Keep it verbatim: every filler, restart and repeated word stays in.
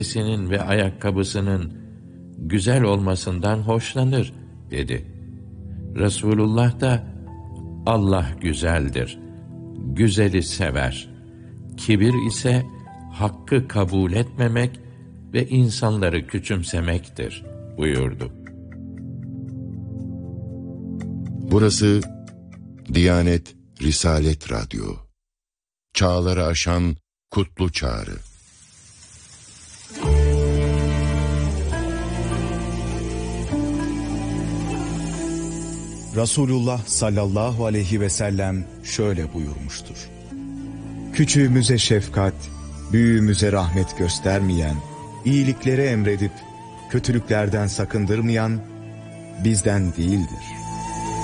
elbisesinin ve ayakkabısının güzel olmasından hoşlanır dedi. Resulullah da Allah güzeldir, güzeli sever. Kibir ise hakkı kabul etmemek ve insanları küçümsemektir buyurdu. Burası Diyanet Risalet Radyo. Çağları aşan kutlu çağrı. Resulullah sallallahu aleyhi ve sellem şöyle buyurmuştur. Küçüğümüze şefkat, büyüğümüze rahmet göstermeyen, iyiliklere emredip kötülüklerden sakındırmayan bizden değildir.